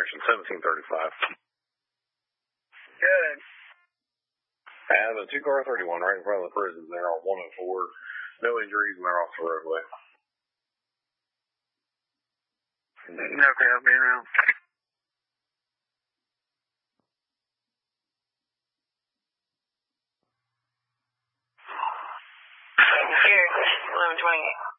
direction 1735. Good. I have a 2-car 31 right in front of the prison. They're on 104. No injuries, and they're off the roadway. Okay, I'll be around. Here, 1128.